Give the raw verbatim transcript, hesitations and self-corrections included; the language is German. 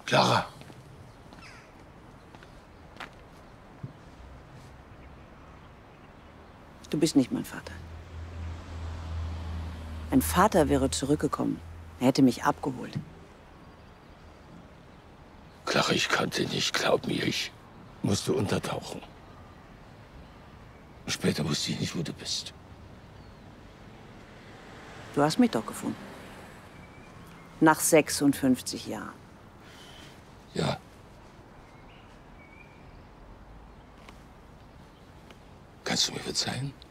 Clara. Du bist nicht mein Vater. Ein Vater wäre zurückgekommen. Er hätte mich abgeholt. Clara, ich konnte nicht. Glaub mir, ich musste untertauchen. Später wusste ich nicht, wo du bist. Du hast mich doch gefunden. Nach sechsundfünfzig Jahren. Ja. Kannst du mir verzeihen?